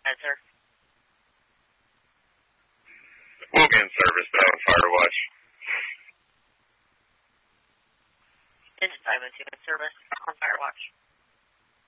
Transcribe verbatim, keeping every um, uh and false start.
ahead, sir. We'll be in service now on Firewatch. Engine five oh two in service on Firewatch.